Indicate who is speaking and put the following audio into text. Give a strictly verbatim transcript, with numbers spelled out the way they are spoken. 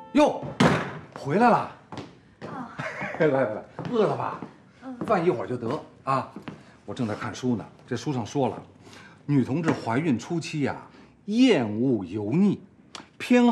Speaker 1: 哟，回来了。
Speaker 2: 啊，
Speaker 1: 来来来，饿了吧？
Speaker 2: 嗯，
Speaker 1: 饭一会儿就得啊。我正在看书呢，这书上说了，女同志怀孕初期呀、厌恶油腻，偏